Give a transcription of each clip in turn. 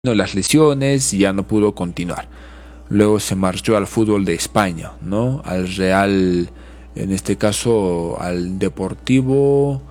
las lesiones y ya no pudo continuar. Luego se marchó al fútbol de España, ¿no? Al Real, en este caso al Deportivo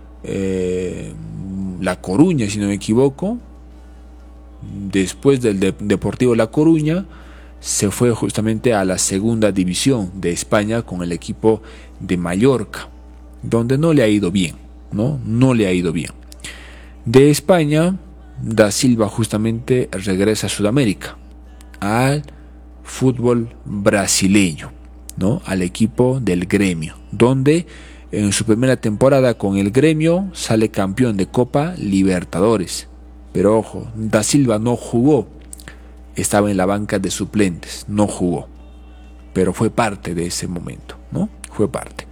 La Coruña, si no me equivoco. Después del Deportivo La Coruña se fue justamente a la segunda división de España con el equipo de Mallorca, donde no le ha ido bien, ¿no? No le ha ido bien. De España, Da Silva justamente regresa a Sudamérica, al fútbol brasileño, ¿no? Al equipo del Gremio, donde en su primera temporada con el Gremio sale campeón de Copa Libertadores. Pero ojo, Da Silva no jugó, estaba en la banca de suplentes, no jugó, pero fue parte de ese momento, ¿no? Fue parte.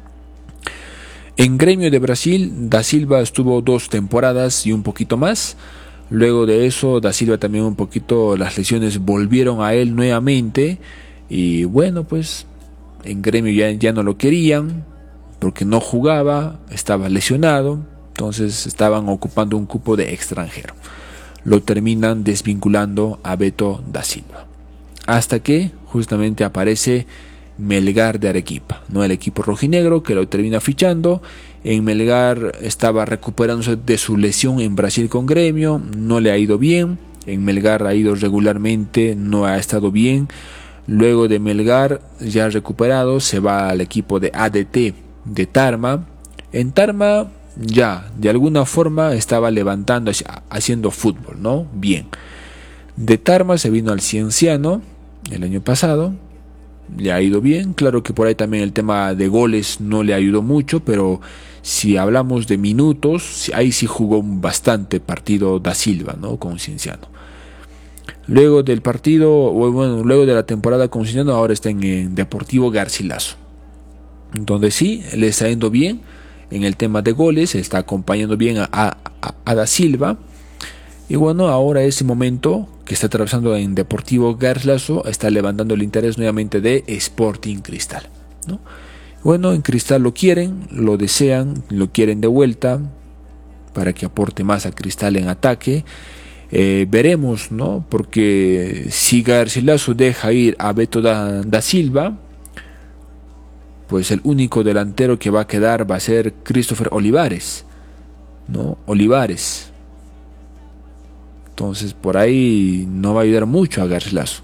En Gremio de Brasil, Da Silva estuvo 2 temporadas y un poquito más. Luego de eso, Da Silva también un poquito, las lesiones volvieron a él nuevamente. Y bueno, pues en Gremio ya no lo querían porque no jugaba, estaba lesionado. Entonces estaban ocupando un cupo de extranjero. Lo terminan desvinculando a Beto Da Silva. Hasta que justamente aparece Melgar de Arequipa, ¿no? El equipo rojinegro que lo termina fichando. En Melgar estaba recuperándose de su lesión en Brasil con Gremio, no le ha ido bien. En Melgar ha ido regularmente, no ha estado bien. Luego de Melgar, ya recuperado, se va al equipo de ADT de Tarma. En Tarma ya de alguna forma estaba levantando, haciendo fútbol, ¿no? Bien. De Tarma se vino al Cienciano el año pasado. Le ha ido bien, claro que por ahí también el tema de goles no le ayudó mucho, pero si hablamos de minutos, ahí sí jugó bastante partido Da Silva, ¿no? Con Cienciano. Luego del partido, bueno, luego de la temporada con Cienciano, ahora está en Deportivo Garcilaso, donde sí le está yendo bien en el tema de goles, está acompañando bien a Da Silva. Y bueno, ahora ese momento que está atravesando en Deportivo Garcilaso está levantando el interés nuevamente de Sporting Cristal, ¿no? Bueno, en Cristal lo quieren, lo desean, lo quieren de vuelta para que aporte más a Cristal en ataque. Veremos, ¿no? Porque si Garcilaso deja ir a Beto da Silva, pues el único delantero que va a quedar va a ser Christopher Olivares, ¿no? Olivares. Entonces por ahí no va a ayudar mucho a Garcilaso.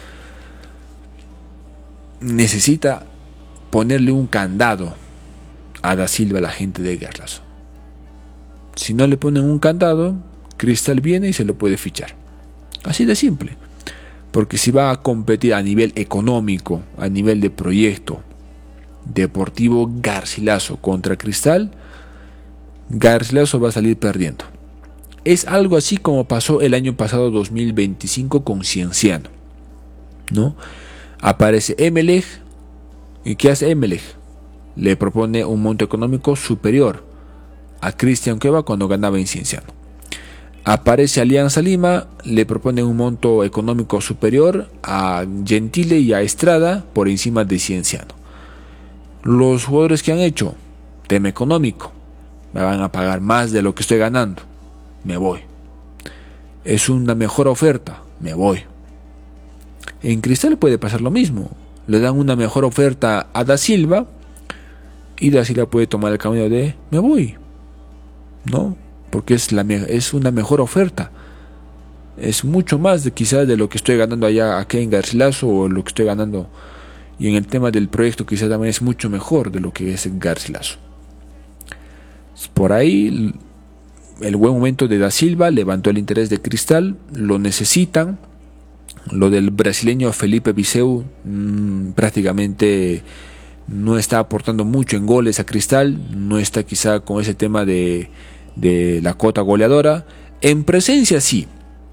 Necesita ponerle un candado a Da Silva, la gente de Garcilaso. Si no le ponen un candado, Cristal viene y se lo puede fichar. Así de simple. Porque si va a competir a nivel económico, a nivel de proyecto, Deportivo Garcilaso contra Cristal, Garcilaso va a salir perdiendo. Es algo así como pasó el año pasado 2025 con Cienciano, ¿no? Aparece Emelec. ¿Y qué hace Emelec? Le propone un monto económico superior a Cristian Cueva cuando ganaba en Cienciano. Aparece Alianza Lima, le propone un monto económico superior a Gentile y a Estrada por encima de Cienciano. Los jugadores que han hecho, tema económico, me van a pagar más de lo que estoy ganando, me voy. Es una mejor oferta, me voy. En Cristal puede pasar lo mismo. Le dan una mejor oferta a Da Silva y Da Silva puede tomar el camino de me voy, ¿no? Porque es una mejor oferta. Es mucho más de quizás de lo que estoy ganando aquí en Garcilaso o lo que estoy ganando. Y en el tema del proyecto quizás también es mucho mejor de lo que es en Garcilaso. Por ahí el buen momento de Da Silva levantó el interés de Cristal, lo necesitan. Lo del brasileño Felipe Viseu prácticamente no está aportando mucho en goles a Cristal, no está quizá con ese tema de la cuota goleadora. En presencia sí,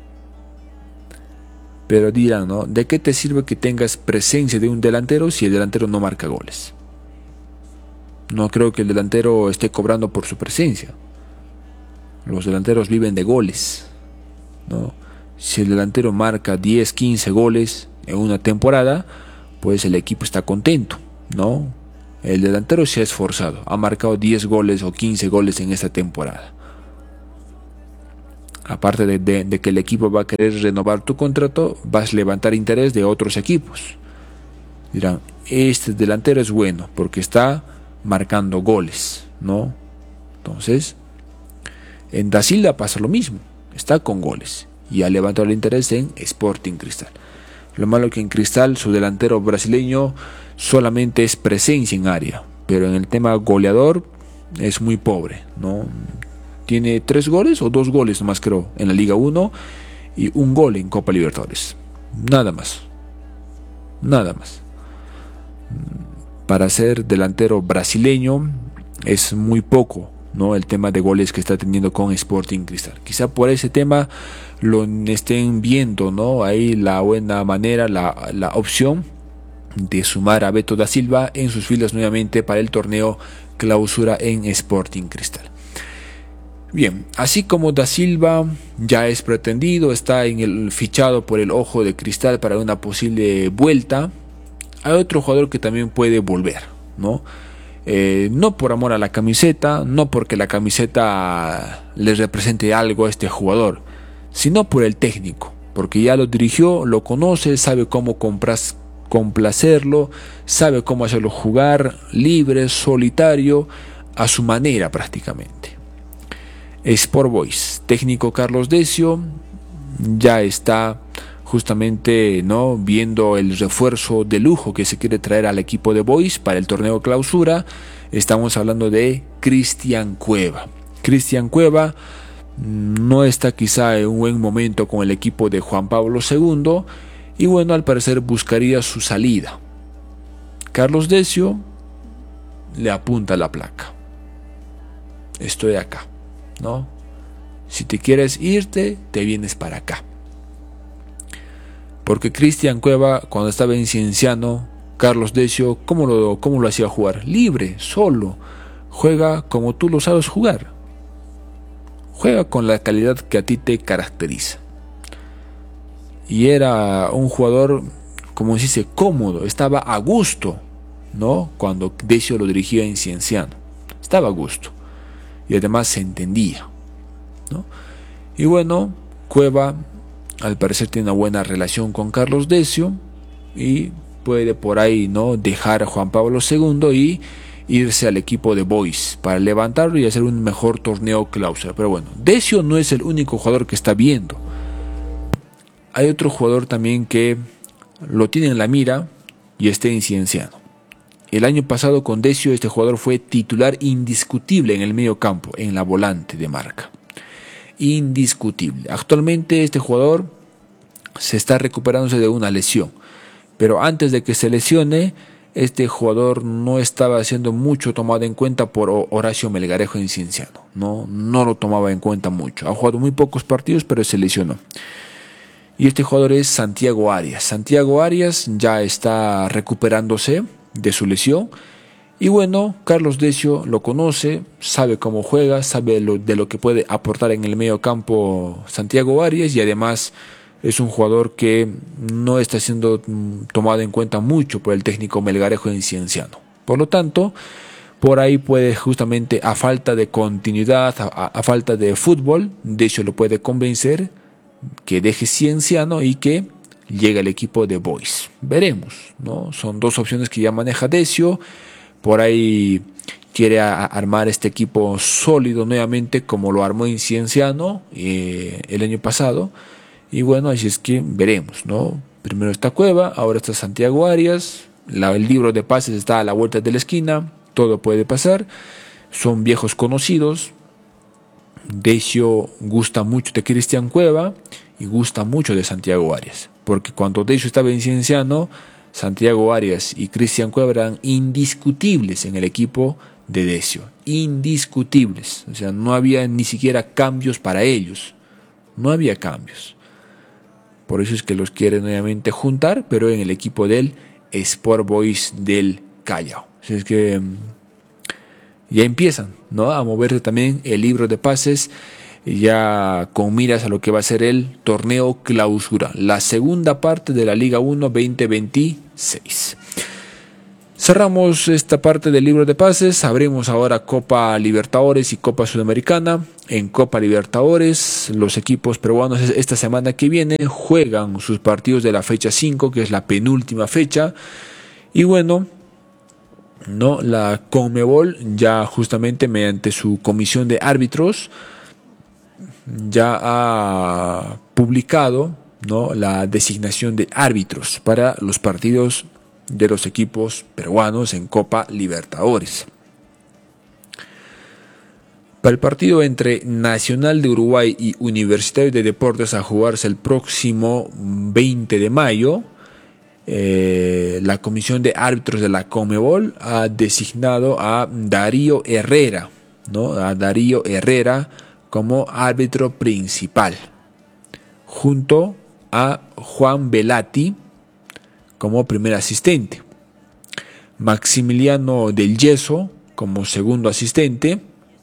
pero dirán, ¿no? ¿De qué te sirve que tengas presencia de un delantero si el delantero no marca goles? No creo que el delantero esté cobrando por su presencia. Los delanteros viven de goles, ¿no? Si el delantero marca 10, 15 goles en una temporada, pues el equipo está contento, ¿no? El delantero se ha esforzado, ha marcado 10 goles o 15 goles en esta temporada. aparte de que el equipo va a querer renovar tu contrato, vas a levantar interés de otros equipos. Dirán, este delantero es bueno porque está marcando goles, ¿no? Entonces, en Da Silva pasa lo mismo, está con goles y ha levantado el interés en Sporting Cristal. Lo malo que en Cristal su delantero brasileño solamente es presencia en área, pero en el tema goleador es muy pobre, ¿no? Tiene 3 goles o 2 goles nomás, creo, en la Liga 1 y 1 gol en Copa Libertadores. Nada más. Nada más. Para ser delantero brasileño es muy poco, ¿no? El tema de goles que está teniendo con Sporting Cristal. Quizá por ese tema lo estén viendo, ¿no? Ahí la buena manera, la opción de sumar a Beto da Silva en sus filas nuevamente para el torneo Clausura en Sporting Cristal. Bien, así como da Silva ya es pretendido, está fichado por el Ojo de Cristal para una posible vuelta, hay otro jugador que también puede volver, ¿no? No por amor a la camiseta, no porque la camiseta le represente algo a este jugador, sino por el técnico, porque ya lo dirigió, lo conoce, sabe cómo complacerlo, sabe cómo hacerlo jugar libre, solitario, a su manera prácticamente. Sport Boys, técnico Carlos Decio, ya está justamente, ¿no?, viendo el refuerzo de lujo que se quiere traer al equipo de Boys para el torneo Clausura. Estamos hablando de Cristian Cueva. Cristian Cueva no está quizá en un buen momento con el equipo de Juan Pablo II y bueno, al parecer buscaría su salida. Carlos Decio le apunta la placa. Estoy acá, ¿no? Si te quieres irte, te vienes para acá. Porque Cristian Cueva, cuando estaba en Cienciano, Carlos Decio, ¿cómo lo hacía jugar? Libre, solo. Juega como tú lo sabes jugar. Juega con la calidad que a ti te caracteriza. Y era un jugador, como se dice, cómodo, estaba a gusto, ¿no? Cuando Decio lo dirigía en Cienciano. Estaba a gusto. Y además se entendía, ¿no? Y bueno, Cueva al parecer tiene una buena relación con Carlos Decio y puede por ahí, ¿no?, dejar a Juan Pablo II y irse al equipo de Boys para levantarlo y hacer un mejor torneo Clausura. Pero bueno, Decio no es el único jugador que está viendo. Hay otro jugador también que lo tiene en la mira y está en Cienciano. El año pasado con Decio este jugador fue titular indiscutible en el medio campo, en la volante de marca. Indiscutible. Actualmente este jugador se está recuperándose de una lesión, pero antes de que se lesione, este jugador no estaba siendo mucho tomado en cuenta por Horacio Melgarejo en Cienciano. No lo tomaba en cuenta mucho. Ha jugado muy pocos partidos, pero se lesionó. Y este jugador es Santiago Arias. Santiago Arias ya está recuperándose de su lesión. Y bueno, Carlos Decio lo conoce, sabe cómo juega, sabe de lo que puede aportar en el medio campo Santiago Arias, y además es un jugador que no está siendo tomado en cuenta mucho por el técnico Melgarejo en Cienciano. Por lo tanto, por ahí puede, justamente a falta de continuidad, a falta de fútbol, Decio lo puede convencer que deje Cienciano y que llegue al equipo de Boys. Veremos, ¿no? Son dos opciones que ya maneja Decio. Por ahí quiere armar este equipo sólido nuevamente como lo armó en Cienciano el año pasado. Y bueno, así es que veremos, ¿no? Primero está Cueva, ahora está Santiago Arias. El libro de pases está a la vuelta de la esquina. Todo puede pasar. Son viejos conocidos. Decio gusta mucho de Cristian Cueva y gusta mucho de Santiago Arias. Porque cuando Decio estaba en Cienciano, Santiago Arias y Cristian Cueva eran indiscutibles en el equipo de Decio. Indiscutibles. O sea, no había ni siquiera cambios para ellos. No había cambios. Por eso es que los quiere nuevamente juntar, pero en el equipo del Sport Boys del Callao. Así es que ya empiezan, ¿no?, a moverse también el libro de pases, ya con miras a lo que va a ser el torneo Clausura, la segunda parte de la Liga 1 2026. Cerramos esta parte del libro de pases, abrimos ahora Copa Libertadores y Copa Sudamericana. En Copa Libertadores, los equipos peruanos esta semana que viene juegan sus partidos de la fecha 5, que es la penúltima fecha. Y bueno, no, la Conmebol ya justamente mediante su comisión de árbitros ya ha publicado, ¿no?, la designación de árbitros para los partidos de los equipos peruanos en Copa Libertadores. Para el partido entre Nacional de Uruguay y Universitario de Deportes a jugarse el próximo 20 de mayo, la comisión de árbitros de la Conmebol ha designado a Darío Herrera, ¿no?, a Darío Herrera como árbitro principal, junto a Juan Velati como primer asistente, Maximiliano del Yeso como segundo asistente,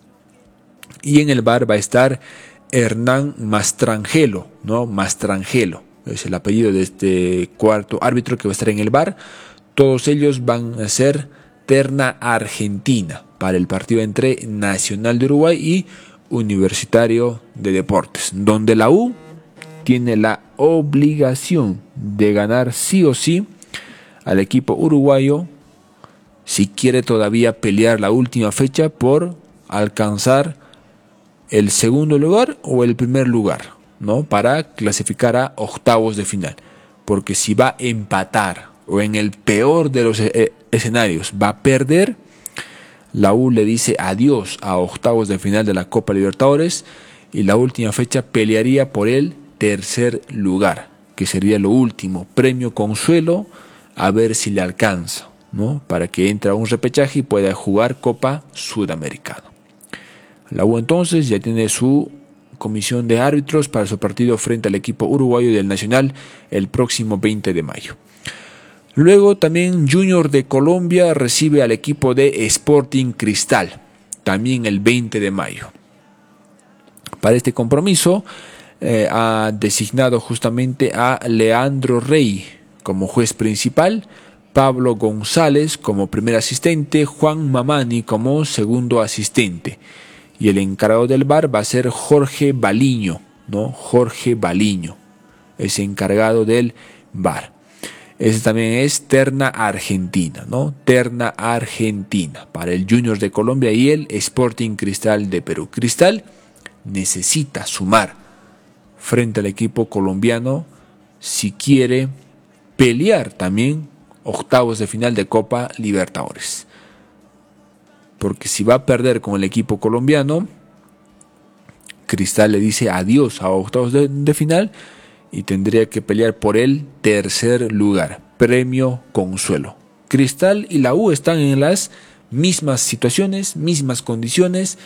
y en el VAR va a estar Hernán Mastrangelo, ¿no? Mastrangelo es el apellido de este cuarto árbitro que va a estar en el VAR. Todos ellos van a ser terna argentina para el partido entre Nacional de Uruguay y Universitario de Deportes, donde la U tiene la obligación de ganar sí o sí al equipo uruguayo si quiere todavía pelear la última fecha por alcanzar el segundo lugar o el primer lugar, ¿no?, para clasificar a octavos de final. Porque si va a empatar o en el peor de los escenarios va a perder, la U le dice adiós a octavos de final de la Copa Libertadores y la última fecha pelearía por el tercer lugar, que sería lo último, premio consuelo, a ver si le alcanza, ¿no?, para que entre a un repechaje y pueda jugar Copa Sudamericana. La U entonces ya tiene su comisión de árbitros para su partido frente al equipo uruguayo del Nacional el próximo 20 de mayo. Luego también Junior de Colombia recibe al equipo de Sporting Cristal, también el 20 de mayo. Para este compromiso ha designado justamente a Leandro Rey como juez principal, Pablo González como primer asistente, Juan Mamani como segundo asistente. Y el encargado del VAR va a ser Jorge Baliño, ¿no? Jorge Baliño es encargado del VAR. Ese también es terna argentina, ¿no? Terna argentina para el Junior de Colombia y el Sporting Cristal de Perú. Cristal necesita sumar frente al equipo colombiano si quiere pelear también octavos de final de Copa Libertadores. Porque si va a perder con el equipo colombiano, Cristal le dice adiós a octavos de final y tendría que pelear por el tercer lugar, premio consuelo. Cristal y la U están en las mismas situaciones, mismas condiciones,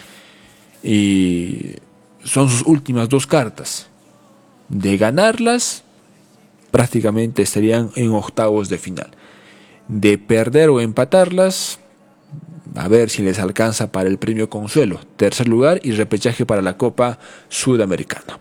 y son sus últimas dos cartas. De ganarlas, prácticamente estarían en octavos de final. De perder o empatarlas, a ver si les alcanza para el premio consuelo, tercer lugar y repechaje para la Copa Sudamericana.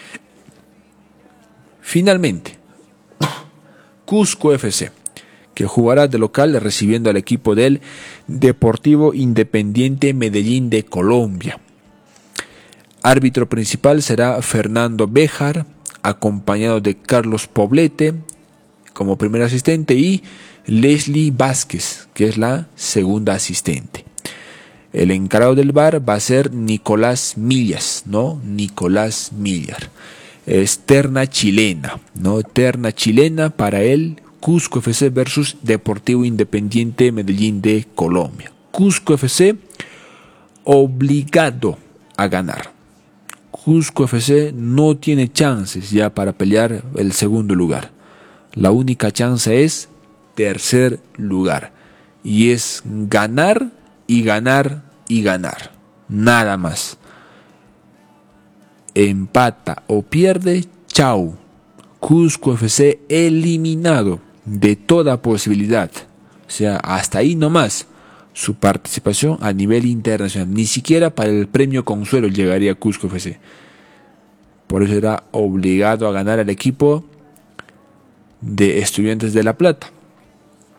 Finalmente, Cusco FC, que jugará de local recibiendo al equipo del Deportivo Independiente Medellín de Colombia. Árbitro principal será Fernando Béjar, acompañado de Carlos Poblete como primer asistente y Leslie Vázquez, que es la segunda asistente. El encargado del VAR va a ser Nicolás Millas, ¿no? Nicolás Millar. Es terna chilena, ¿no? Terna chilena para el Cusco FC versus Deportivo Independiente Medellín de Colombia. Cusco FC obligado a ganar. Cusco FC no tiene chances ya para pelear el segundo lugar. La única chance es tercer lugar. Y es ganar y ganar y ganar. Nada más. Empata o pierde, chau. Cusco FC eliminado de toda posibilidad. O sea, hasta ahí nomás su participación a nivel internacional. Ni siquiera para el premio consuelo llegaría Cusco FC. Por eso era obligado a ganar al equipo de Estudiantes de La Plata.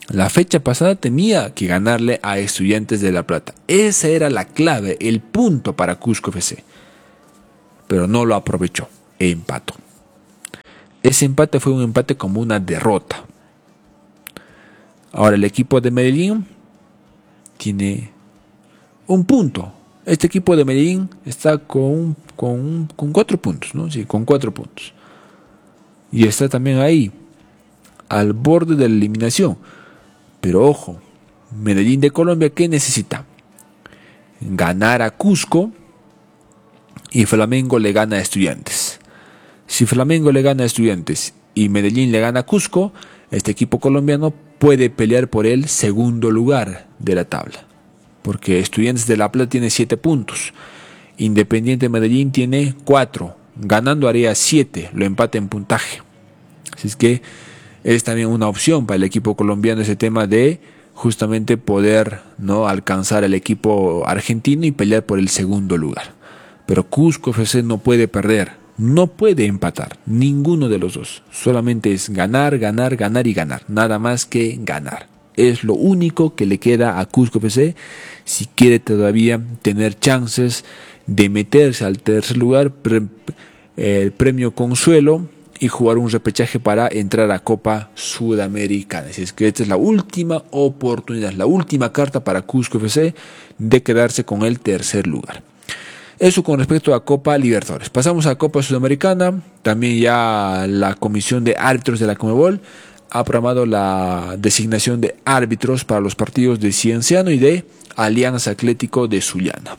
La fecha pasada tenía que ganarle a Estudiantes de La Plata. Esa era la clave, el punto para Cusco FC. Pero no lo aprovechó, empató. Ese empate fue un empate como una derrota. Ahora el equipo de Medellín tiene un punto. Este equipo de Medellín está con 4 puntos, ¿no? Sí, con 4 puntos. Y está también ahí, al borde de la eliminación. Pero ojo, Medellín de Colombia, ¿qué necesita? Ganar a Cusco y Flamengo le gana a Estudiantes. Si Flamengo le gana a Estudiantes y Medellín le gana a Cusco, este equipo colombiano puede pelear por el segundo lugar de la tabla. Porque Estudiantes de La Plata tiene 7 puntos. Independiente Medellín tiene 4. Ganando haría 7, lo empata en puntaje. Así es que es también una opción para el equipo colombiano ese tema de justamente poder, ¿no?, alcanzar al equipo argentino y pelear por el segundo lugar. Pero Cusco FC no puede perder, no puede empatar, ninguno de los dos. Solamente es ganar, ganar, ganar y ganar, nada más que ganar. Es lo único que le queda a Cusco FC si quiere todavía tener chances de meterse al tercer lugar, el premio consuelo, y jugar un repechaje para entrar a Copa Sudamericana. Así es que esta es la última oportunidad, la última carta para Cusco FC de quedarse con el tercer lugar. Eso con respecto a Copa Libertadores. Pasamos a Copa Sudamericana. También ya la Comisión de Árbitros de la Conmebol ha programado la designación de árbitros para los partidos de Cienciano y de Alianza Atlético de Sullana.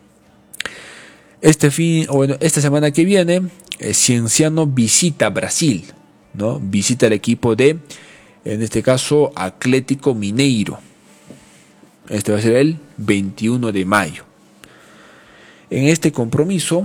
Esta semana que viene, Cienciano visita Brasil, ¿no? Visita el equipo de, en este caso, Atlético Mineiro. Este va a ser el 21 de mayo. En este compromiso,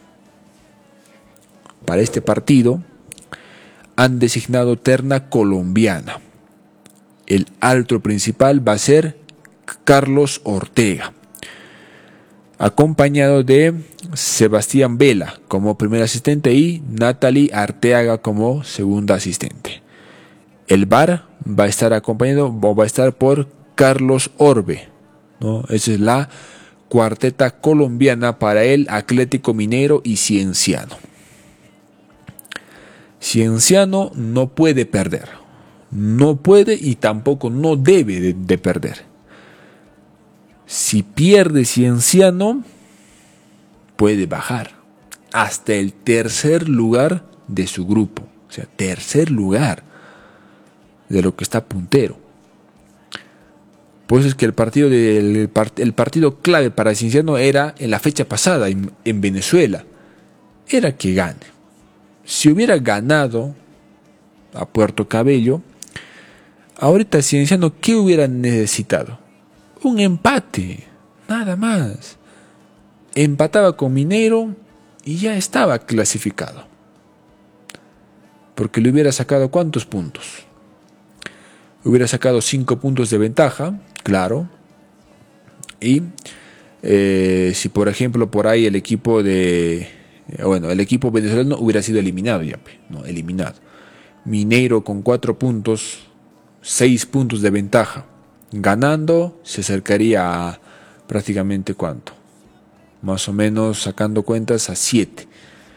para este partido, han designado terna colombiana. El árbitro principal va a ser Carlos Ortega, acompañado de Sebastián Vela como primer asistente y Natalie Arteaga como segunda asistente. El VAR va a estar por Carlos Orbe, ¿no? Esa es la cuarteta colombiana para el Atlético Mineiro y Cienciano. Cienciano no puede perder, no puede y tampoco no debe de perder. Si pierde Cienciano, puede bajar hasta el tercer lugar de su grupo. O sea, tercer lugar de lo que está puntero. Pues es que el partido clave para Cienciano era en la fecha pasada, en Venezuela. Era que gane. Si hubiera ganado a Puerto Cabello, ahorita Cienciano, ¿qué hubiera necesitado? Un empate, nada más. Empataba con Mineiro y ya estaba clasificado. Porque le hubiera sacado ¿cuántos puntos? Hubiera sacado 5 puntos de ventaja, claro. Y si por ejemplo por ahí el equipo venezolano hubiera sido eliminado ya, no, eliminado. Mineiro con 4 puntos, 6 puntos de ventaja. Ganando se acercaría a prácticamente ¿cuánto? Más o menos, sacando cuentas, a 7.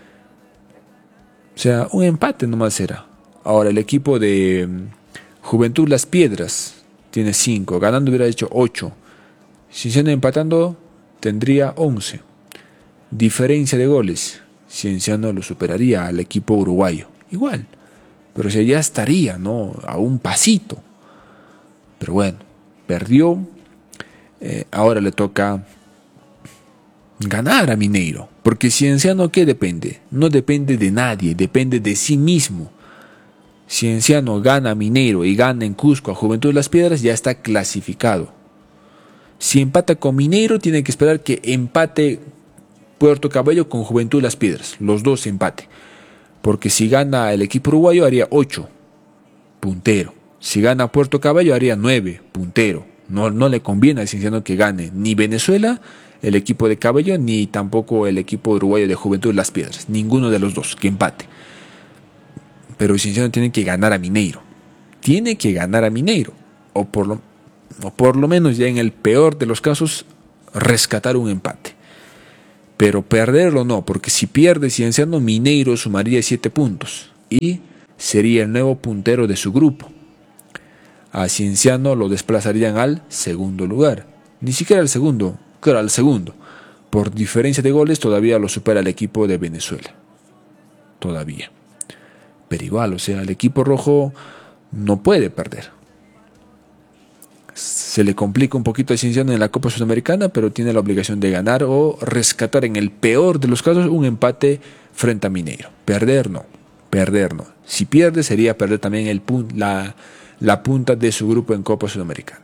O sea, un empate nomás era. Ahora el equipo de Juventud Las Piedras tiene 5, ganando hubiera hecho 8. Cienciano empatando tendría 11. Diferencia de goles, Cienciano lo superaría al equipo uruguayo. Igual, pero ya estaría, ¿no?, a un pasito. Pero bueno, perdió. Ahora le toca ganar a Mineiro, porque Cienciano, ¿qué depende? No depende de nadie, depende de sí mismo. Cienciano gana a Mineiro y gana en Cusco a Juventud de Las Piedras, ya está clasificado. Si empata con Mineiro, tiene que esperar que empate Puerto Cabello con Juventud de Las Piedras, los dos empate, porque si gana el equipo uruguayo haría 8, puntero. Si gana Puerto Cabello haría 9, puntero. No le conviene a Cienciano que gane ni Venezuela, el equipo de Cabello, ni tampoco el equipo uruguayo de Juventud de Las Piedras. Ninguno de los dos, que empate. Pero Cienciano tiene que ganar a Mineiro. Tiene que ganar a Mineiro. o por lo menos ya en el peor de los casos, rescatar un empate. Pero perderlo no, porque si pierde Cienciano, Mineiro sumaría 7 puntos y sería el nuevo puntero de su grupo. A Cienciano lo desplazarían al segundo lugar, ni siquiera al segundo, claro, al segundo. Por diferencia de goles todavía lo supera el equipo de Venezuela, todavía. Pero igual, o sea, el equipo rojo no puede perder. Se le complica un poquito a Cienciano en la Copa Sudamericana, pero tiene la obligación de ganar o rescatar en el peor de los casos un empate frente a Mineiro. Perder no. Si pierde sería perder también la punta de su grupo en Copa Sudamericana.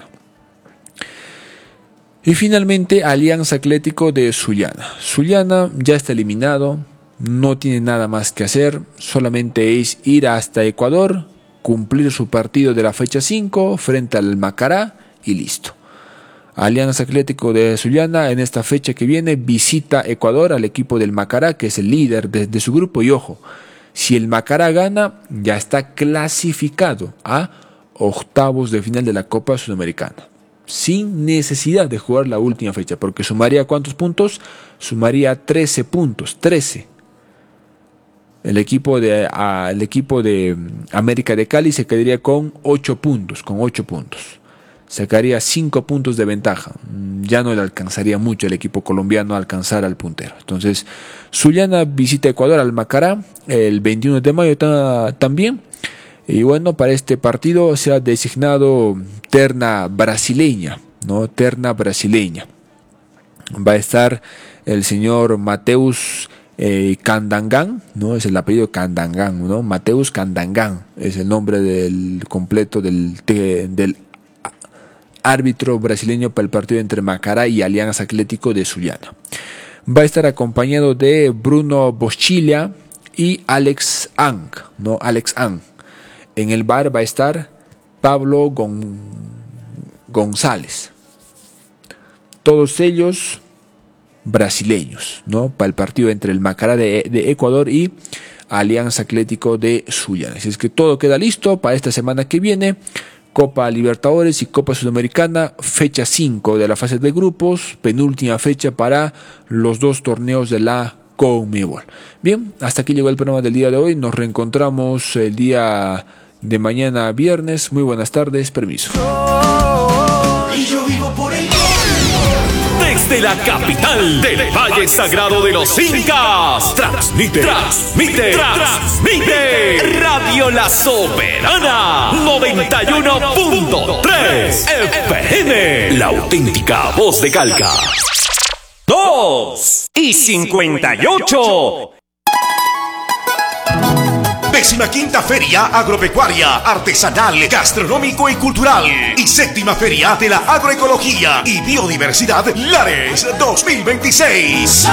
Y finalmente Alianza Atlético de Sullana. Sullana ya está eliminado, no tiene nada más que hacer, solamente es ir hasta Ecuador, cumplir su partido de la fecha 5 frente al Macará y listo. Alianza Atlético de Sullana en esta fecha que viene visita Ecuador al equipo del Macará, que es el líder de su grupo, y ojo, si el Macará gana ya está clasificado a octavos de final de la Copa Sudamericana, sin necesidad de jugar la última fecha, porque sumaría ¿cuántos puntos? Sumaría 13 puntos, 13. El equipo de América de Cali se quedaría con 8 puntos, sacaría 5 puntos de ventaja. Ya no le alcanzaría mucho el equipo colombiano a alcanzar al puntero. Entonces, Sullana visita Ecuador al Macará el 21 de mayo también. Y bueno, para este partido se ha designado terna brasileña, ¿no? Terna brasileña. Va a estar el señor Mateus Candangan, ¿no? Es el apellido Candangan, ¿no? Mateus Candangan es el nombre del completo del árbitro brasileño para el partido entre Macará y Alianza Atlético de Sullana. Va a estar acompañado de Bruno Boschilla y Alex Ang, ¿no? Alex Ang. En el bar va a estar Pablo González. Todos ellos brasileños, ¿no? Para el partido entre el Macará de Ecuador y Alianza Atlético de Sullana. Así es que todo queda listo para esta semana que viene. Copa Libertadores y Copa Sudamericana, fecha 5 de la fase de grupos, penúltima fecha para los dos torneos de la Conmebol. Bien, hasta aquí llegó el programa del día de hoy. Nos reencontramos el día de mañana viernes. Muy buenas tardes, permiso. Y yo vivo por el Desde la capital del Valle Sagrado de los Incas, transmite Radio La Soberana 91.3 FM, la auténtica voz de Calca. 2:58. 15ª Feria Agropecuaria, Artesanal, Gastronómico y Cultural y 7ª Feria de la Agroecología y Biodiversidad Lares 2026.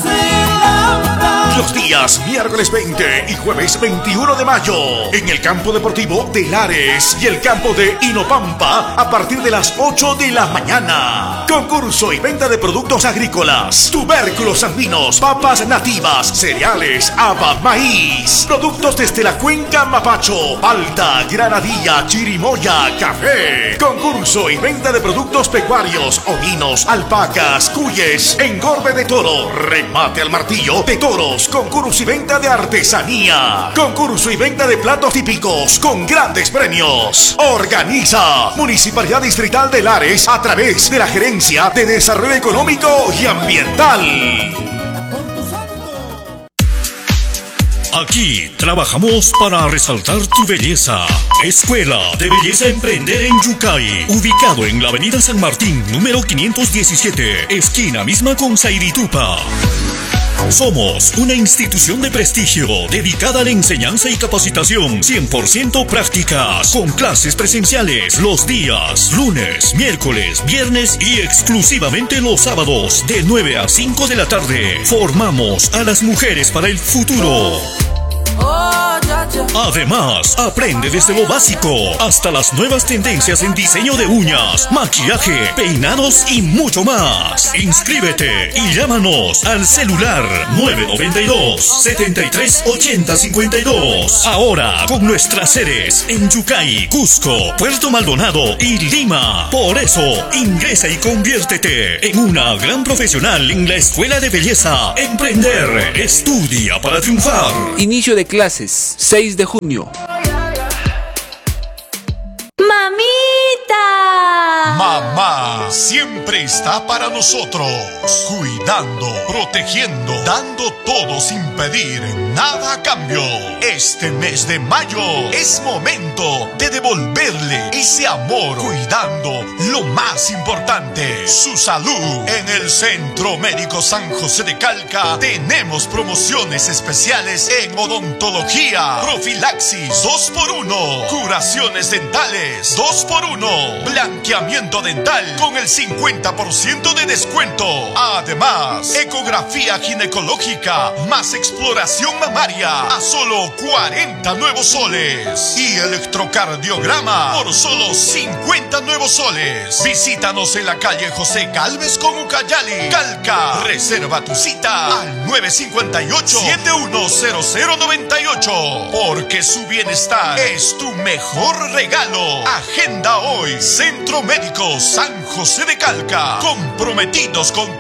Los días miércoles 20 y jueves 21 de mayo en el campo deportivo de Lares y el campo de Inopampa a partir de las 8 de la mañana. Concurso y venta de productos agrícolas, tubérculos andinos, papas nativas, cereales, haba, maíz, productos desde la cuenca Mapacho, Alta, Granadilla, Chirimoya, café. Concurso y venta de productos pecuarios, ovinos, alpacas, cuyes, engorde de toro, remate al martillo de toros. Concurso y venta de artesanía. Concurso y venta de platos típicos con grandes premios. Organiza Municipalidad Distrital de Lares a través de la Gerencia de Desarrollo Económico y Ambiental. Aquí trabajamos para resaltar tu belleza. Escuela de Belleza Emprender en Yucay, ubicado en la avenida San Martín, número 517, esquina misma con Sairitupa. Somos una institución de prestigio dedicada a la enseñanza y capacitación 100% prácticas, con clases presenciales los días lunes, miércoles, viernes y exclusivamente los sábados de 9 a 5 de la tarde. Formamos a las mujeres para el futuro. Además, aprende desde lo básico hasta las nuevas tendencias en diseño de uñas, maquillaje, peinados y mucho más. Inscríbete y llámanos al celular 992-738052. Ahora con nuestras sedes en Yucay, Cusco, Puerto Maldonado y Lima. Por eso, ingresa y conviértete en una gran profesional en la Escuela de Belleza Emprender. Estudia para triunfar. Inicio de clases, 6 de junio. Mamá siempre está para nosotros, cuidando, protegiendo, dando todo sin pedir nada a cambio. Este mes de mayo es momento de devolverle ese amor, cuidando lo más importante, su salud. En el Centro Médico San José de Calca tenemos promociones especiales en odontología, profilaxis 2x1, curaciones dentales 2x1, blanqueamiento dental con el 50% de descuento. Además, ecografía ginecológica más exploración mamaria a solo 40 nuevos soles y electrocardiograma por solo 50 nuevos soles. Visítanos en la calle José Gálvez con Ucayali, Calca. Reserva tu cita al 958-710098 porque su bienestar es tu mejor regalo. Agenda hoy Centro Médico San José de Calca, comprometidos con tu